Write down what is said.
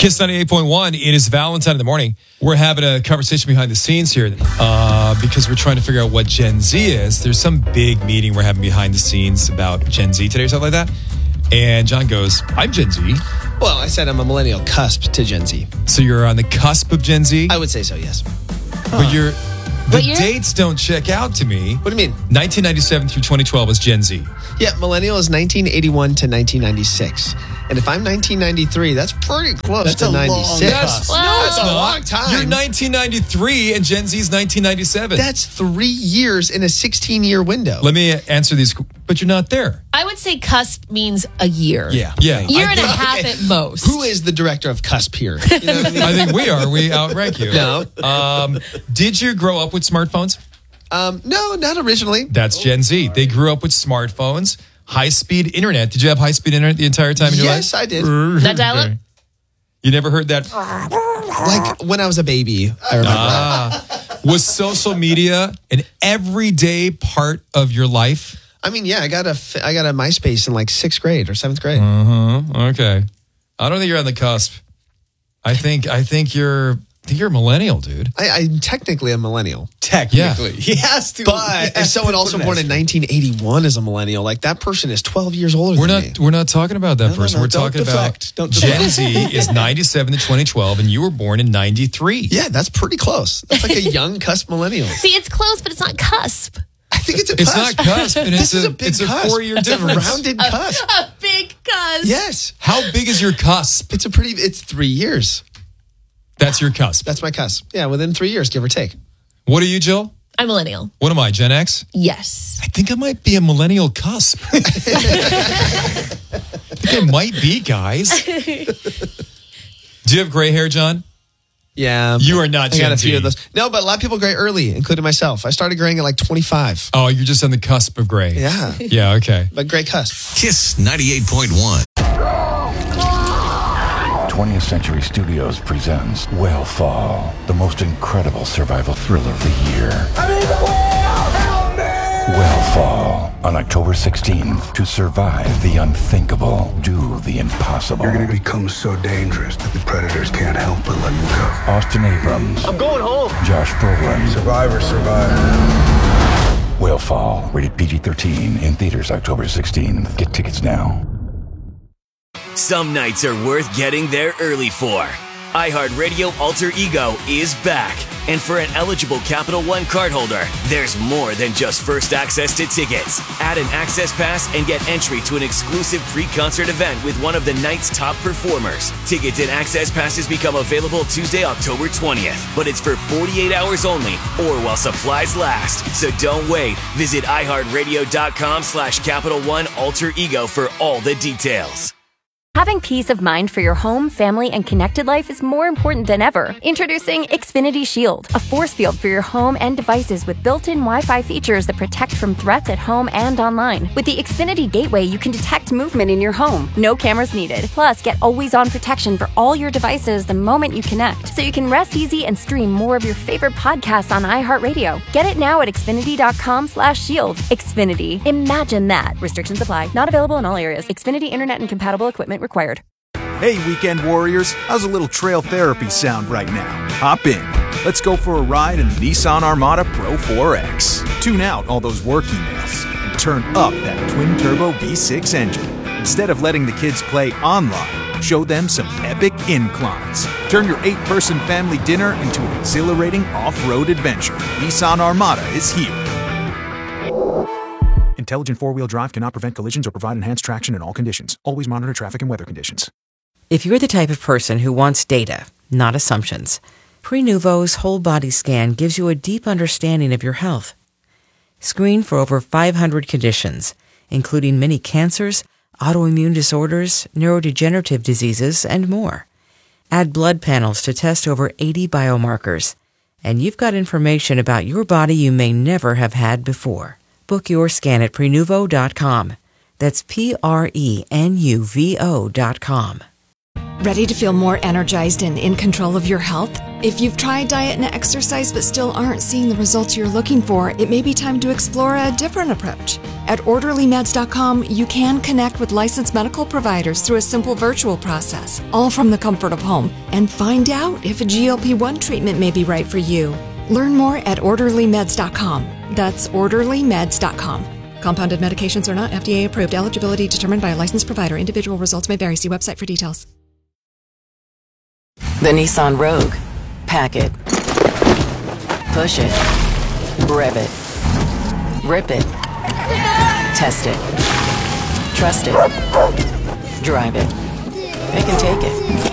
Kiss 98.1, it is Valentine in the morning. We're having a conversation behind the scenes here because we're trying to figure out what Gen Z is. There's some big meeting we're having behind the scenes about Gen Z today or something like that. And John goes, I'm Gen Z. Well, I said I'm a millennial cusp to Gen Z. So you're on the cusp of Gen Z? I would say so, yes. But the dates don't check out to me. What do you mean? 1997 through 2012 is Gen Z. Yeah, millennial is 1981 to 1996. And if I'm 1993, that's pretty close to 96. That's a long time. You're 1993 and Gen Z is 1997. That's 3 years in a 16-year window. Let me answer these, but you're not there. I would say cusp means a year. Yeah. Year and a half at most. Who is the director of cusp here? You know what I mean? I think we are. We outrank you. No. Did you grow up with smartphones? No, not originally. That's Gen Z. They grew up with smartphones, high-speed internet. Did you have high-speed internet the entire time in your life? Yes, I did. That dial-up? You never heard that? Like when I was a baby, I remember. Was social media an everyday part of your life? I mean, yeah, I got a MySpace in like 6th grade or 7th grade. Okay. I don't think you're on the cusp. I think you're a millennial, dude. I'm technically a millennial. Technically. Yeah. He has to. But if someone also born in 1981 is a millennial, like that person is 12 years older than me. We're not talking about that person. No, we're talking about Gen Z is 97 to 2012, and you were born in 93. Yeah, that's pretty close. That's like a young cusp millennial. See, it's close, but it's not cusp. I think it's a It's cusp. not cusp, and This is a it's a cusp. 4-year It's difference. a rounded cusp. A big cusp. Yes. How big is your cusp? It's 3 years. That's your cusp. That's my cusp. Yeah, within 3 years, give or take. What are you, Jill? I'm millennial. What am I, Gen X? Yes. I think I might be a millennial cusp. I think I might be, guys. Do you have gray hair, John? Yeah. You are not I got Gen a few Z. of those. No, but a lot of people gray early, including myself. I started graying at like 25. Oh, you're just on the cusp of gray. Yeah. Yeah, okay. But gray cusp. Kiss 98.1. 20th Century Studios presents Whale the most incredible survival thriller of the year. Whale on October 16th. To survive the unthinkable, do the impossible. You're going to become so dangerous that the predators can't help but let you go. Austin Abrams. I'm going home. Josh Brolin. Survivor. Whale, rated PG-13, in theaters October 16th. Get tickets now. Some nights are worth getting there early for. iHeartRadio Alter Ego is back. And for an eligible Capital One cardholder, there's more than just first access to tickets. Add an access pass and get entry to an exclusive pre-concert event with one of the night's top performers. Tickets and access passes become available Tuesday, October 20th. But it's for 48 hours only or while supplies last. So don't wait. Visit iHeartRadio.com/Capital One Alter Ego for all the details. Having peace of mind for your home, family, and connected life is more important than ever. Introducing Xfinity Shield, a force field for your home and devices with built-in Wi-Fi features that protect from threats at home and online. With the Xfinity Gateway, you can detect movement in your home. No cameras needed. Plus, get always-on protection for all your devices the moment you connect, so you can rest easy and stream more of your favorite podcasts on iHeartRadio. Get it now at Xfinity.com/shield. Xfinity. Imagine that. Restrictions apply. Not available in all areas. Xfinity Internet and compatible equipment required. Hey, weekend warriors, how's a little trail therapy sound right now? Hop in. Let's go for a ride in the Nissan Armada Pro 4X. Tune out all those work emails and turn up that twin-turbo V6 engine. Instead of letting the kids play online, show them some epic inclines. Turn your 8-person family dinner into an exhilarating off-road adventure. Nissan Armada is here. Intelligent four-wheel drive cannot prevent collisions or provide enhanced traction in all conditions. Always monitor traffic and weather conditions. If you're the type of person who wants data, not assumptions, Prenuvo's whole body scan gives you a deep understanding of your health. Screen for over 500 conditions, including many cancers, autoimmune disorders, neurodegenerative diseases, and more. Add blood panels to test over 80 biomarkers, and you've got information about your body you may never have had before. Book your scan at Prenuvo.com. That's Prenuvo.com. Ready to feel more energized and in control of your health? If you've tried diet and exercise but still aren't seeing the results you're looking for, it may be time to explore a different approach. At OrderlyMeds.com, you can connect with licensed medical providers through a simple virtual process, all from the comfort of home, and find out if a GLP-1 treatment may be right for you. Learn more at OrderlyMeds.com. That's OrderlyMeds.com. Compounded medications are not FDA approved. Eligibility determined by a licensed provider. Individual results may vary. See website for details. The Nissan Rogue. Pack it. Push it. Rev it. Rip it. Test it. Trust it. Drive it. They can take it.